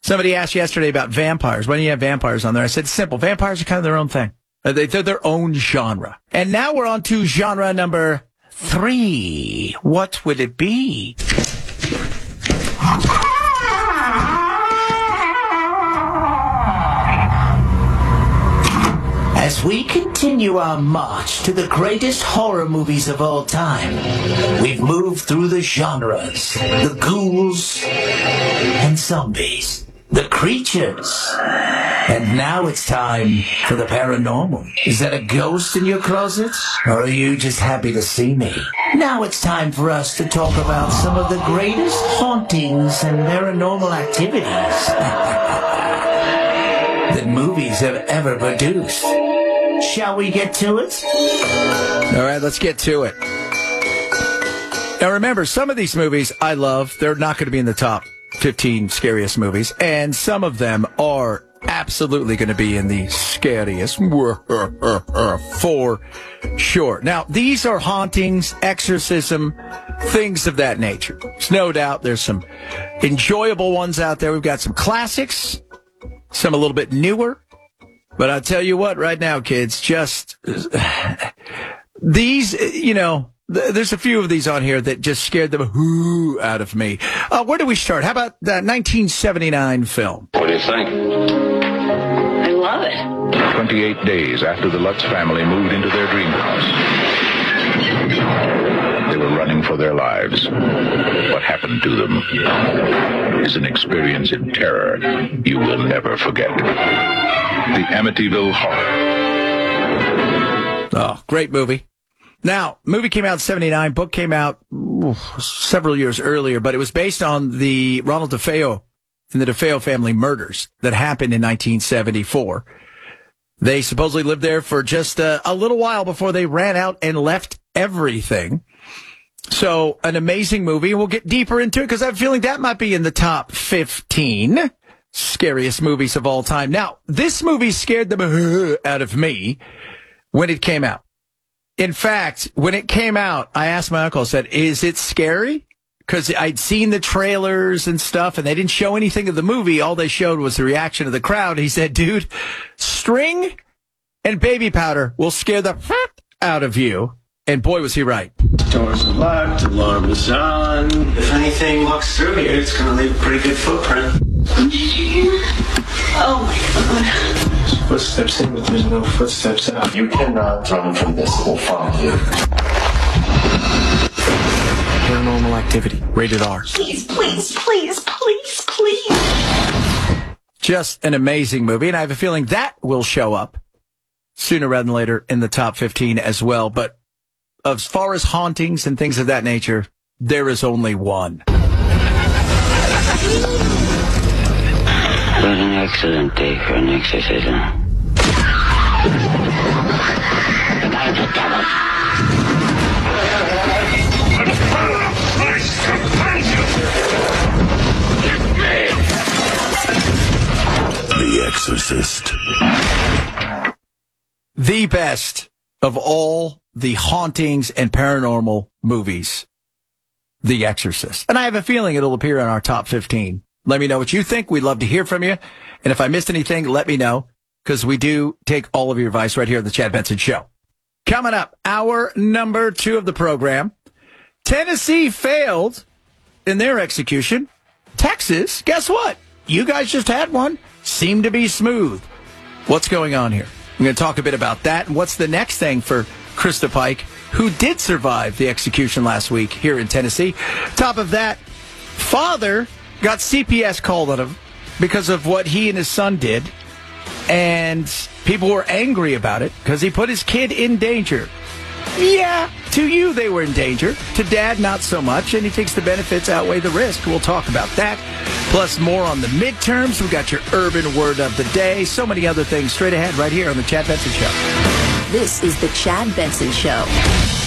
Somebody asked yesterday about vampires. Why do you have vampires on there? I said, it's simple. Vampires are kind of their own thing. They're their own genre. And now we're on to genre number 3. What would it be? As we continue our march to the greatest horror movies of all time, we've moved through the genres, the ghouls and zombies, the creatures. And now it's time for the paranormal. Is that a ghost in your closet? Or are you just happy to see me? Now it's time for us to talk about some of the greatest hauntings and paranormal activities that movies have ever produced. Shall we get to it? All right, let's get to it. Now remember, some of these movies I love. They're not going to be in the top 15 scariest movies. And some of them are absolutely going to be in the scariest for sure. Now, these are hauntings, exorcism, things of that nature. There's no doubt there's some enjoyable ones out there. We've got some classics, some a little bit newer. But I'll tell you what, right now, kids, just these, there's a few of these on here that just scared the hoo out of me. Where do we start? How about that 1979 film? What do you think? I love it. 28 days after the Lutz family moved into their dream house, they were running for their lives. What happened to them is an experience in terror you will never forget. The Amityville Horror. Oh, great movie. Now, movie came out in 79, book came out several years earlier, but it was based on the Ronald DeFeo and the DeFeo family murders that happened in 1974. They supposedly lived there for just a little while before they ran out and left everything. So, an amazing movie. We'll get deeper into it because I have a feeling that might be in the top 15 scariest movies of all time. Now, this movie scared the out of me when it came out. In fact, when it came out, I asked my uncle, I said, is it scary? Because I'd seen the trailers and stuff, and they didn't show anything of the movie. All they showed was the reaction of the crowd. He said, dude, string and baby powder will scare the out of you. And boy, was he right. Doors are locked, alarm is on. If anything walks through here, it's going to leave a pretty good footprint. Did you hear? Oh my God. There's footsteps in, but there's no footsteps out. You cannot run from this. It will find you. Paranormal Activity, rated R. Please, please, please, please, please. Just an amazing movie, and I have a feeling that will show up sooner rather than later in the top 15 as well. But as far as hauntings and things of that nature, there is only one. What an excellent day for an exorcism. The night of devil. The Exorcist. The best of all the hauntings and paranormal movies. The Exorcist. And I have a feeling it'll appear in our top 15. Let me know what you think. We'd love to hear from you. And if I missed anything, let me know, because we do take all of your advice right here on the Chad Benson Show. Coming up, hour number 2 of the program. Tennessee failed in their execution. Texas, guess what? You guys just had one. Seemed to be smooth. What's going on here? I'm going to talk a bit about that. And what's the next thing for Krista Pike, who did survive the execution last week here in Tennessee? Top of that, father got CPS called on him because of what he and his son did. And people were angry about it because he put his kid in danger. Yeah, to you they were in danger. To dad, not so much. And he thinks the benefits outweigh the risk. We'll talk about that. Plus more on the midterms. We've got your urban word of the day. So many other things straight ahead right here on the Chad Benson Show. This is the Chad Benson Show.